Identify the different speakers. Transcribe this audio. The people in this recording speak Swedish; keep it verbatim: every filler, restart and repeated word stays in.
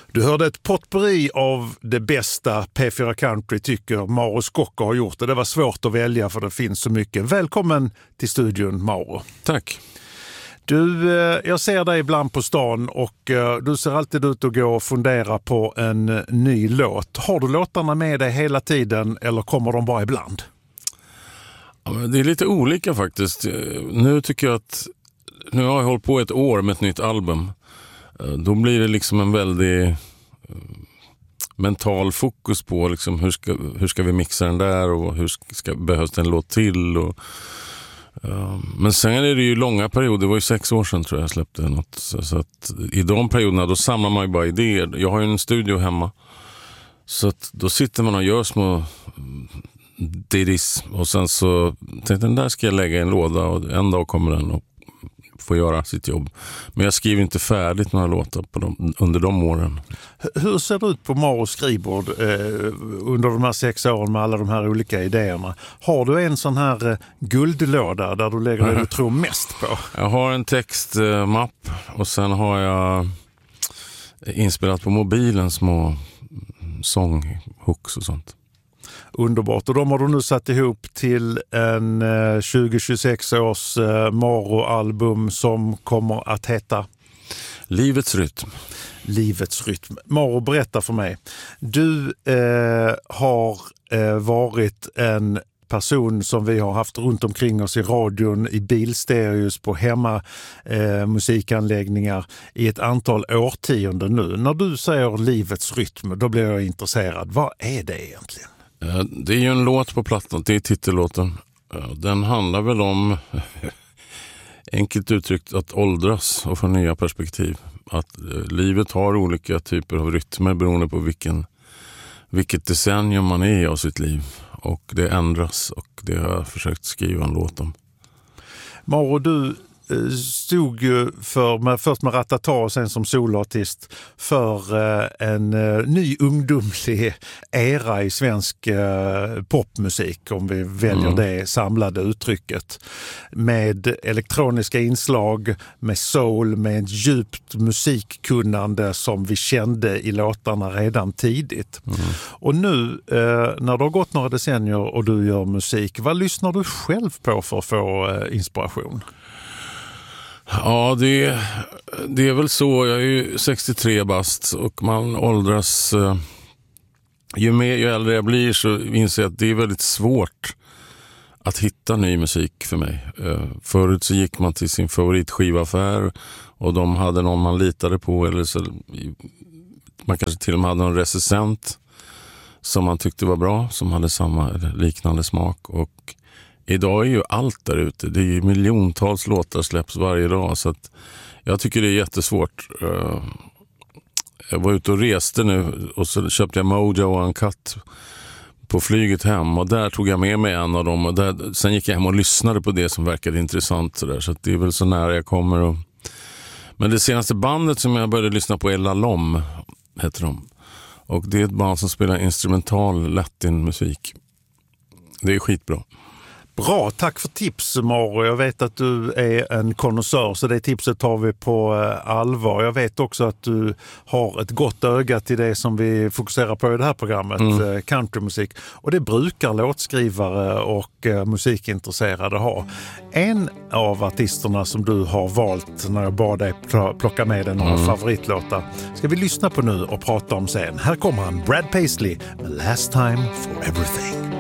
Speaker 1: Du hörde ett potpourri av det bästa P fyra Country tycker Mauro Scocco har gjort. Det var svårt att välja för det finns så mycket. Välkommen till studion, Mauro.
Speaker 2: Tack.
Speaker 1: Du, jag ser dig ibland på stan och du ser alltid ut att gå och fundera på en ny låt. Har du låtarna med dig hela tiden eller kommer de bara ibland?
Speaker 2: Ja, men det är lite olika faktiskt. Nu tycker jag att nu har jag hållit på ett år med ett nytt album. Då blir det liksom en väldigt mental fokus på liksom hur ska, hur ska vi mixa den där och hur ska, behövs det en låt till och Uh, men sen är det ju långa perioder. Det var ju sex år sedan tror jag jag släppte något. Så, så att i de perioderna då samlar man ju bara idéer. Jag har ju en studio hemma. Så att då sitter man och gör små didis. Och sen så tänkte jag, den där ska jag lägga i en låda. Och en dag kommer den och får göra sitt jobb. Men jag skriver inte färdigt några låtar på dem, under de åren.
Speaker 1: Hur ser det ut på Mauros skrivbord eh, under de här sex åren med alla de här olika idéerna? Har du en sån här eh, guldlåda där du lägger det du tror mest på?
Speaker 2: Jag har en textmapp och sen har jag inspelat på mobilen små sånghooks och sånt.
Speaker 1: Underbart. Och de har du nu satt ihop till en eh, tjugo tjugosex års eh, Mauro-album som kommer att heta
Speaker 2: Livets rytm.
Speaker 1: Livets rytm. Mauro, berätta för mig. Du eh, har eh, varit en person som vi har haft runt omkring oss i radion, i bilstereos, på hemma eh, musikanläggningar i ett antal årtionden nu. När du säger livets rytm, då blir jag intresserad. Vad är det egentligen?
Speaker 2: Det är ju en låt på plattan, det är titellåten. Den handlar väl om, enkelt uttryckt, att åldras och få nya perspektiv. Att livet har olika typer av rytmer beroende på vilken, vilket decennium man är i av sitt liv. Och det ändras och det har jag försökt skriva en låt om.
Speaker 1: Mauro, du stod ju för, med, först med Ratata och sen som soloartist för eh, en eh, ny ungdomlig era i svensk eh, popmusik, om vi väljer mm. det samlade uttrycket, med elektroniska inslag, med soul, med ett djupt musikkunnande som vi kände i låtarna redan tidigt. Mm. Och nu eh, när det har gått några decennier och du gör musik, vad lyssnar du själv på för att få eh, inspiration?
Speaker 2: Ja, det, det är väl så. Jag är ju sextiotre bast och man åldras. Eh, ju mer ju äldre jag blir så inser jag att det är väldigt svårt att hitta ny musik för mig. Eh, förut så gick man till sin favoritskivaffär och de hade någon man litade på, eller så man kanske till och med hade en recensent som man tyckte var bra, som hade samma eller liknande smak. Och idag är ju allt där ute. Det är ju miljontals låtar släpps varje dag. Så att jag tycker det är jättesvårt. Jag var ute och reste nu och så köpte jag Mojo och Uncut på flyget hem. Och där tog jag med mig en av dem. Och där, sen gick jag hem och lyssnade på det som verkade intressant. Så, där. Så att det är väl så nära jag kommer. Och... Men det senaste bandet som jag började lyssna på är La Lom, heter de. Och det är ett band som spelar instrumental latinmusik. Det är skitbra.
Speaker 1: Bra, tack för tips, Mauro. Jag vet att du är en konnässör, så det tipset tar vi på allvar. Jag vet också att du har ett gott öga till det som vi fokuserar på i det här programmet, mm. countrymusik. Och det brukar låtskrivare och musikintresserade ha. En av artisterna som du har valt när jag bad dig plocka med dig några mm. favoritlåtar ska vi lyssna på nu och prata om sen. Här kommer han, Brad Paisley med Last Time for Everything.